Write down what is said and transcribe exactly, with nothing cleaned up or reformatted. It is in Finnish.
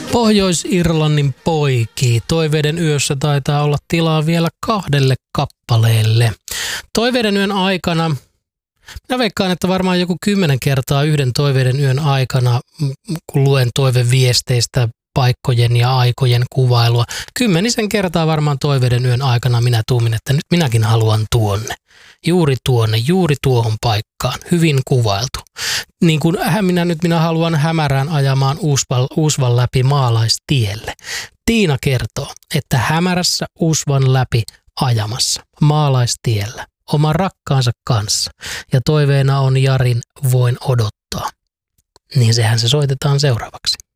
Pohjois-Irlannin poikii. Toiveiden yössä taitaa olla tilaa vielä kahdelle kappaleelle. Toiveiden yön aikana, minä veikkaan, että varmaan joku kymmenen kertaa yhden toiveiden yön aikana, kun luen toiveviesteistä paikkojen ja aikojen kuvailua. Kymmenisen kertaa varmaan toiveiden yön aikana minä tuumin, että nyt minäkin haluan tuonne. Juuri tuonne, juuri tuohon paikkaan. Hyvin kuvailtu. Niin kuin minä nyt minä haluan hämärään ajamaan Uusval, Uusvan läpi maalaistielle. Tiina kertoo, että hämärässä Uusvan läpi ajamassa maalaistiellä oman rakkaansa kanssa. Ja toiveena on Jarin Voin odottaa. Niin sehän se soitetaan seuraavaksi.